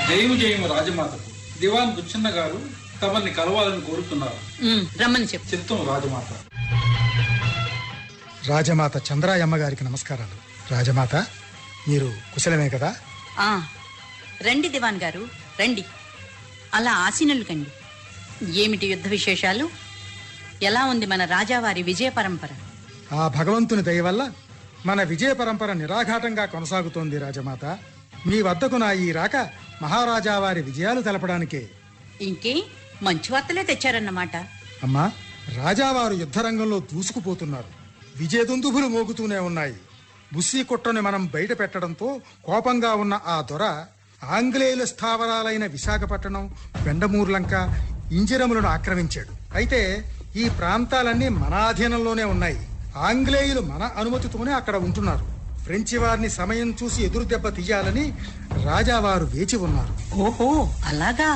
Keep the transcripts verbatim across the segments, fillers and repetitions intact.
జయము జయము రాజమాతకు. దివాన్ బుచ్చన్న గారు తమని కలవాలని కోరుతున్నారు. రమ్మని చెప్పు. చిత్తం రాజమాత. రాజమాత చంద్రాయమ్మ గారికి నమస్కారాలు. రాజమాత, మీరు కుశలమే కదా? ఆ రండి దివాన్ గారు, రండి. అలా ఆసీనులు కండి. ఏమిటి యుద్ధ విశేషాలు? ఎలా ఉంది మన రాజావారి విజయ పరంపర? ఆ భగవంతుని దయ వల్ల మన విజయ పరంపర నిరాఘాటంగా కొనసాగుతోంది రాజమాత. మీ వద్దకు నా ఈ రాక మహారాజా వారి విజయాలు తెలపడానికే. ఇంకే మంచి వార్తలే తెచ్చారన్నమాట. అమ్మా, రాజావారు యుద్ధరంగంలో దూసుకుపోతున్నారు. విజయదుందుభులు మోగుతూనే ఉన్నాయి. బుస్సీ కుట్రని మనం బయట పెట్టడంతో కోపంగా ఉన్న ఆ దొర ఆంగ్లేయుల స్థావరాలైన విశాఖపట్నం, బెండమూర్లంక, ఇంజిరములను ఆక్రమించాడు. అయితే ఈ ప్రాంతాలన్నీ మన ఆధీనంలోనే ఉన్నాయి. ఆంగ్లేయులు మన అనుమతితోనే అక్కడ ఉంటున్నారు. ఫ్రెంచి వారిని సమయం చూసి ఎదురు దెబ్బ తీయాలని రాజావారు వేచి ఉన్నారు. ఓహో, అలాగా?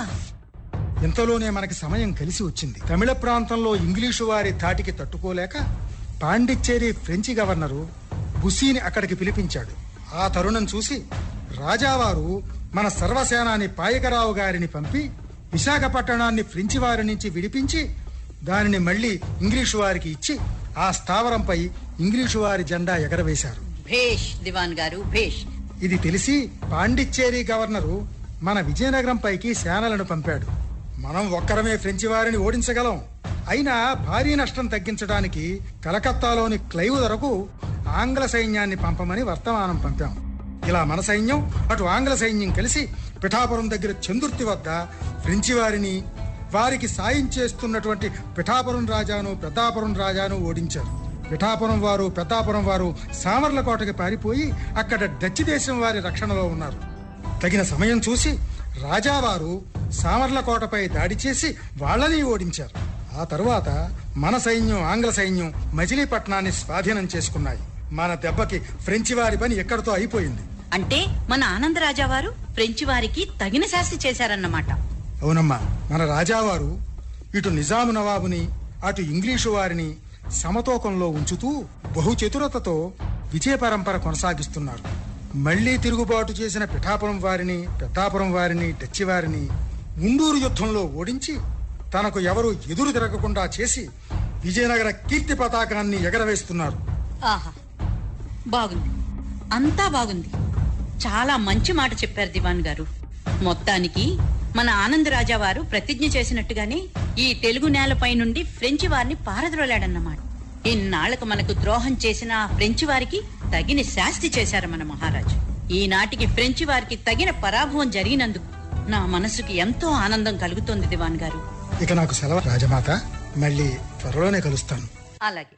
ఇంతలోనే మనకి సమయం కలిసి వచ్చింది. తమిళ ప్రాంతంలో ఇంగ్లీషు వారి ధాటికి తట్టుకోలేక పాండిచ్చేరి ఫ్రెంచి గవర్నరు బుస్సీని అక్కడికి పిలిపించాడు. ఆ తరుణం చూసి రాజావారు మన సర్వసేనాని పాయకరావు గారిని పంపి విశాఖపట్టణాన్ని ఫ్రెంచి వారి నుంచి విడిపించి దానిని మళ్లీ ఇంగ్లీషు వారికి ఇచ్చి ఆ స్థావరంపై ఇంగ్లీషు వారి జెండా ఎగరవేశారు. భేష్ దివాన్ గారు, భేష్. ఇది తెలిసి పాండిచ్చేరి గవర్నరు మన విజయనగరం పైకి సేనలను పంపాడు. మనం ఒక్కరమే ఫ్రెంచి వారిని ఓడించగలం. అయినా భారీ నష్టం తగ్గించడానికి కలకత్తాలోని క్లైవ్ ధరకు ఆంగ్ల సైన్యాన్ని పంపమని వర్తమానం పంపాం. ఇలా మన సైన్యం అటు ఆంగ్ల సైన్యం కలిసి పిఠాపురం దగ్గర చందుర్తి వద్ద ఫ్రెంచి వారిని, వారికి సాయం చేస్తున్నటువంటి పిఠాపురం రాజాను, పెద్దాపురం రాజాను ఓడించారు. పిఠాపురం వారు, పెద్దాపురం వారు సామర్లకోటకి పారిపోయి అక్కడ డచ్ దేశం వారి రక్షణలో ఉన్నారు. తగిన సమయం చూసి రాజావారు సామర్లకోటపై దాడి చేసి వాళ్ళని ఓడించారు. ఆ తరువాత మన సైన్యం, ఆంగ్ల సైన్యం మజిలీపట్నాన్ని స్వాధీనం చేసుకున్నాయి. మన దెబ్బకి ఫ్రెంచి వారి పని ఎక్కడితో అయిపోయింది. అంటే మన ఆనంద రాజావారు ఫ్రెంచి వారికి తగిన శాస్తి చేశారన్నమాట. అవునమ్మా, మన రాజావారు ఇటు నిజాము నవాబుని, అటు ఇంగ్లీషు వారిని సమతూకంలో ఉంచుతూ బహుచతురతతో విజయ పరంపర కొనసాగిస్తున్నారు. మళ్లీ తిరుగుబాటు చేసిన పిఠాపురం వారిని, పెద్దాపురం వారిని, డచ్చి వారిని ఉండూరు యుద్ధంలో ఓడించి తనకు ఎవరు ఎదురు తిరగకుండా చేసి విజయనగర కీర్తి పతాకాన్ని ఎగరవేస్తున్నారు. ఆహా, బాగుంది, అంతా బాగుంది. చాలా మంచి మాట చెప్పారు దివాన్ గారు. మొత్తానికి మన ఆనంద రాజా వారు ప్రతిజ్ఞ చేసినట్టుగానే ఈ తెలుగు నేలపై నుండి ఫ్రెంచి వారిని పారద్రోలాడన్నమాట. ఇన్నాళ్లకు మనకు ద్రోహం చేసిన ఆ ఫ్రెంచి వారికి తగిన శాస్తి చేశారు మన మహారాజు. ఈనాటికి ఫ్రెంచి వారికి తగిన పరాభవం జరిగినందుకు నా మనసుకి ఎంతో ఆనందం కలుగుతోంది దివాన్ గారు. ఇక నాకు సెలవు రాజమాత. మళ్ళీ త్వరలోనే కలుస్తాను. అలాగే.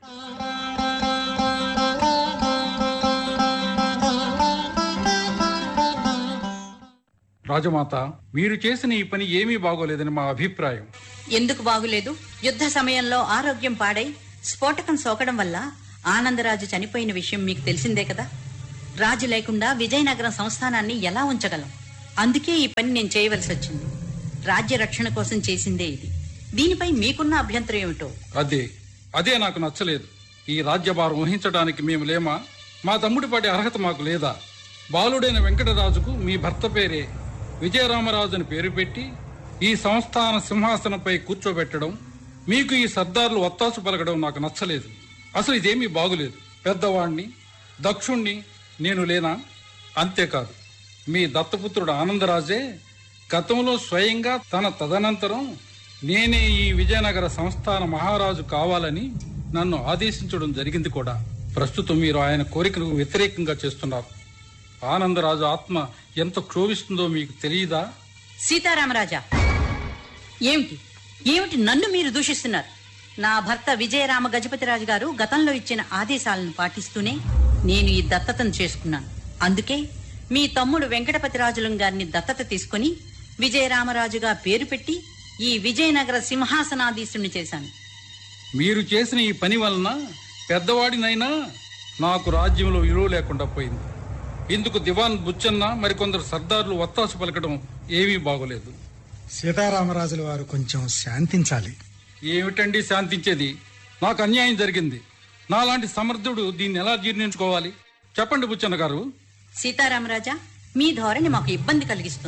రాజమాత, మీరు చేసిన ఈ పని ఏమీ బాగోలేదని మా అభిప్రాయం. ఎందుకు బాగులేదు? యుద్ధ సమయంలో ఆరోగ్యం పాడై స్ఫోటకం సోకడం వల్ల ఆనందరాజు చనిపోయిన విషయం మీకు తెలిసిందే కదా. రాజు లేకుండా విజయనగరం సంస్థానాన్ని ఎలా ఉంచగలం? అందుకే ఈ పని నేను చేయవలసి వచ్చింది. రాజ్య రక్షణ కోసం చేసిందే ఇది. దీనిపై మీకున్న అభ్యంతరం ఏమిటో? అదే అదే నాకు నచ్చలేదు. ఈ రాజ్యభారం వహించడానికి మేము లేమా? మా తమ్ముడి పడే అర్హత మాకు లేదా? బాలుడైన వెంకటరాజుకు మీ భర్త పేరే విజయరామరాజు అని పేరు పెట్టి ఈ సంస్థాన సింహాసనంపై కూర్చోబెట్టడం, మీకు ఈ సర్దార్లు ఒత్తాసు పలకడం నాకు నచ్చలేదు. అసలు ఇదేమీ బాగులేదు. పెద్దవాణ్ణి, దక్షుణ్ణి నేను లేనా? అంతేకాదు, మీ దత్తపుత్రుడు ఆనందరాజే గతంలో స్వయంగా తన తదనంతరం నేనే ఈ విజయనగర సంస్థాన మహారాజు కావాలని నన్ను ఆదేశించడం జరిగింది కూడా. ప్రస్తుతం మీరు ఆయన కోరికను వ్యతిరేకంగా చేస్తున్నారు. ఆనందరాజు ఆత్మ ఎంత క్షోభిస్తుందో మీకు తెలియదా? సీతారామరాజా, ఏమిటి ఏమిటి నన్ను మీరు దూషిస్తున్నారు? నా భర్త విజయరామ గజపతిరాజు గారు గతంలో ఇచ్చిన ఆదేశాలను పాటిస్తూనే నేను ఈ దత్తతను చేసుకున్నాను. అందుకే మీ తమ్ముడు వెంకటపతిరాజులం గారిని దత్తత తీసుకుని విజయరామరాజుగా పేరు పెట్టి ఈ విజయనగర సింహాసనాధీశుణ్ణి చేశాను. మీరు చేసిన ఈ పని వలన పెద్దవాడినైనా నాకు రాజ్యంలో విలువ లేకుండా పోయింది. ఇందుకు దివాన్ బుచ్చన్న మరికొందరు సర్దార్లు ఒత్తాసు పలకడం ఏమీ బాగోలేదు. సీతారామరాజుల వారు కొంచెం శాంతించాలి. ఏమిటండి శాంతించేది? నాకు అన్యాయం జరిగింది. నాలాంటి సమర్థుడు దీన్ని ఎలా జీర్ణించుకోవాలి? చెప్పండి బుచ్చన్న గారు. సీతారామరాజా, మీ ధోరణి మాకు ఇబ్బంది కలిగిస్తుంది.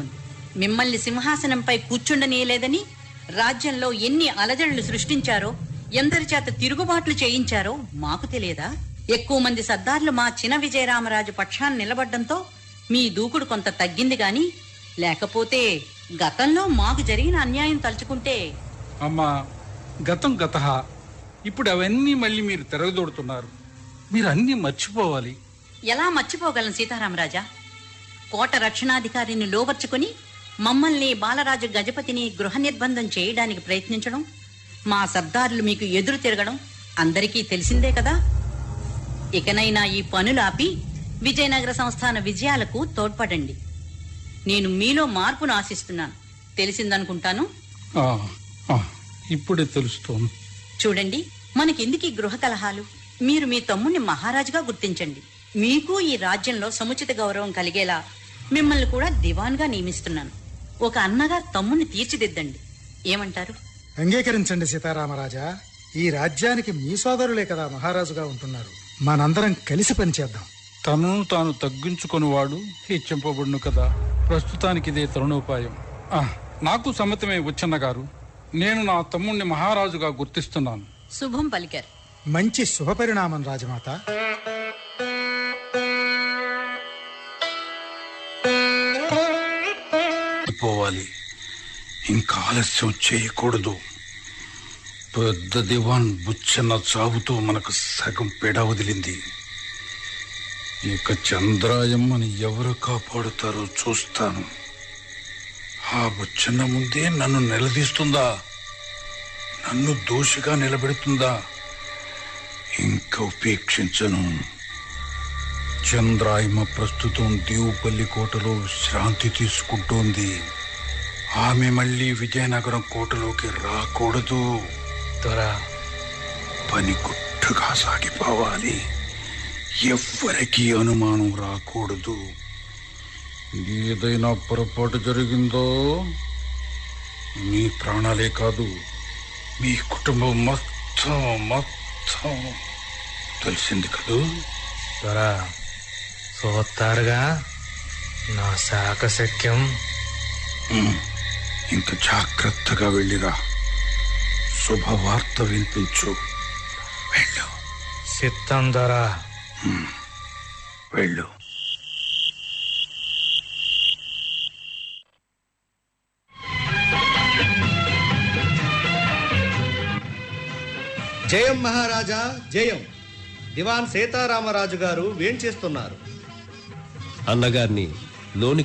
మిమ్మల్ని సింహాసనంపై కూర్చుండనీయలేదని రాజ్యంలో ఎన్ని అలజడులు సృష్టించారో, ఎందరి చేత తిరుగుబాట్లు చేయించారో మాకు తెలియదా? ఎక్కువ మంది సర్దార్లు మా చిన విజయరామరాజు పక్షాన్ని నిలబడ్డంతో మీ దూకుడు కొంత తగ్గింది గాని, లేకపోతే గతంలో మాకు జరిగిన అన్యాయం తలుచుకుంటే... అమ్మా, గతం గతహ. ఇప్పుడు అవన్నీ మళ్ళీ మీరు తిరగదోడుతున్నారు. మీరు అన్నీ మర్చిపోవాలి. ఎలా మర్చిపోగలను సీతారామరాజా? కోట రక్షణాధికారిని లోబర్చుకుని మమ్మల్ని బాలరాజు గజపతిని గృహ నిర్బంధం చేయడానికి ప్రయత్నించడం, మా సర్దారులు మీకు ఎదురు తిరగడం అందరికీ తెలిసిందే కదా. ఇకనైనా ఈ పనులాపి విజయనగర సంస్థాన విజయాలకు తోడ్పడండి. నేను మీలో మార్పును ఆశిస్తున్నాను. తెలిసిందనుకుంటాను. ఆ, ఆ, ఇప్పుడే తెలుస్తోంది. చూడండి, మనకెందుకు ఈ గృహ కలహాలు? మీరు మీ తమ్ముణ్ణి మహారాజుగా గుర్తించండి. మీకు ఈ రాజ్యంలో సముచిత గౌరవం కలిగేలా మిమ్మల్ని కూడా దివాన్గా నియమిస్తున్నాను. ఒక అన్నగా తమ్ముణ్ణి తీర్చిదిద్దండి. ఏమంటారు? అంగీకరించండి సీతారామరాజా. ఈ రాజ్యానికి మీ సోదరులే కదా మహారాజుగా ఉంటున్నారు. మనందరం కలిసి పనిచేద్దాం. తనను తాను తగ్గించుకునివాడు హెచ్చింపబడును కదా. ప్రస్తుతానికి ఇదే తరుణోపాయం. ఆ, నాకు సమ్మతమే వచ్చన్న గారు. నేను నా తమ్ముణ్ణి మహారాజుగా గుర్తిస్తున్నాను. శుభం పలికారు. మంచి శుభపరిణామం రాజమాత. పోవాలి, ఇంకా ఆలస్యం చేయకూడదు. పెద్ద దివాన్ బుచ్చన్న చావుతో మనకు సగం పెడ వదిలింది. ఇక చంద్రాయమ్మని ఎవరు కాపాడుతారో చూస్తాను. ఆ బుచ్చన్న ముందే నన్ను నిలదీస్తుందా? నన్ను దోషిగా నిలబెడుతుందా? ఇంకా ఉపేక్షించను. చంద్రాయమ్మ ప్రస్తుతం దేవుపల్లి కోటలో శ్రాంతి తీసుకుంటోంది. ఆమె మళ్ళీ విజయనగరం కోటలోకి రాకూడదు. త్వర పని గుట్టుగా సాగిపోవాలి. ఎవ్వరికీ అనుమానం రాకూడదు. ఏదైనా పొరపాటు జరిగిందో మీ ప్రాణాలే కాదు, మీ కుటుంబం మొత్తం మొత్తం తెలిసింది కదూ. త్వర చూస్తారుగా నా శాకశక్యం. ఇంకా జాగ్రత్తగా వెళ్ళిరా. శుభవార్త వినిపించు. వెళ్ళు. చిత్తం త్వర. వెళ్ళు. జయం మహారాజా జయం. దివాన్ సీతారామరాజు గారు వేం చేస్తున్నారు? అన్నగారిని లోని